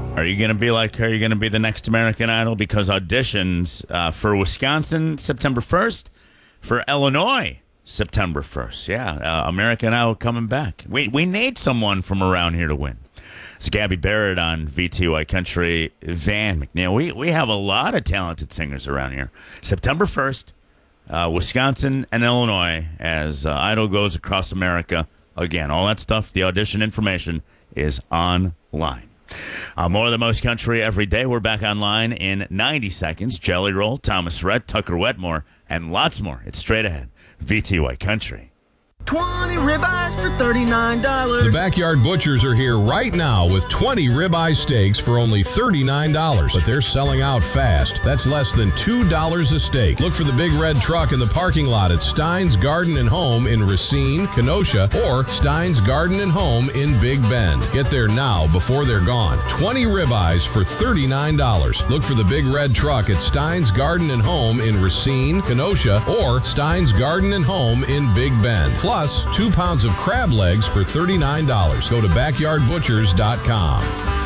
Are you going to be like her? Are you going to be the next American Idol? Because auditions for Wisconsin, September 1st. For Illinois, September 1st. Yeah, American Idol coming back. We need someone from around here to win. It's Gabby Barrett on VTY Country. Van McNeil. We have a lot of talented singers around here. September 1st, Wisconsin and Illinois, as Idol goes across America. Again, all that stuff, the audition information is online. More of the most country every day. We're back online in 90 seconds. Jelly Roll, Thomas Rhett, Tucker Wetmore, and lots more. It's straight ahead. VTY Country. 20 ribeyes for $39. The Backyard Butchers are here right now with 20 ribeye steaks for only $39, but they're selling out fast. That's less than $2 a steak. Look for the big red truck in the parking lot at Stein's Garden and Home in Racine, Kenosha, or Stein's Garden and Home in Big Bend. Get there now before they're gone. 20 ribeyes for $39. Look for the big red truck at Stein's Garden and Home in Racine, Kenosha, or Stein's Garden and Home in Big Bend. Plus, 2 pounds of crab legs for $39. Go to backyardbutchers.com.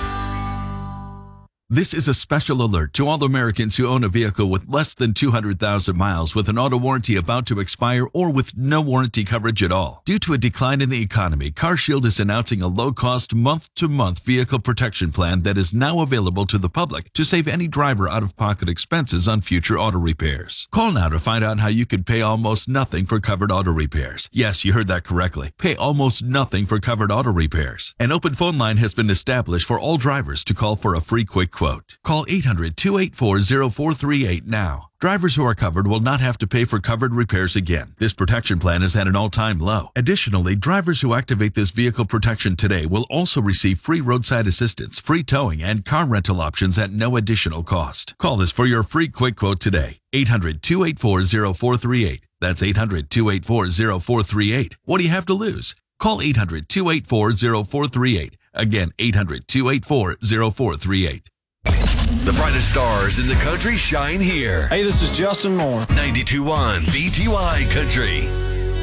This is a special alert to all Americans who own a vehicle with less than 200,000 miles with an auto warranty about to expire or with no warranty coverage at all. Due to a decline in the economy, CarShield is announcing a low-cost month-to-month vehicle protection plan that is now available to the public to save any driver out-of-pocket expenses on future auto repairs. Call now to find out how you could pay almost nothing for covered auto repairs. Yes, you heard that correctly. Pay almost nothing for covered auto repairs. An open phone line has been established for all drivers to call for a free quick quote. Call 800-284-0438 now. Drivers who are covered will not have to pay for covered repairs again. This protection plan is at an all-time low. Additionally, drivers who activate this vehicle protection today will also receive free roadside assistance, free towing, and car rental options at no additional cost. Call us for your free quick quote today. 800-284-0438. That's 800-284-0438. What do you have to lose? Call 800-284-0438. Again, 800-284-0438. The brightest stars in the country shine here. Hey, this is Justin Moore. 92.1 VTY Country.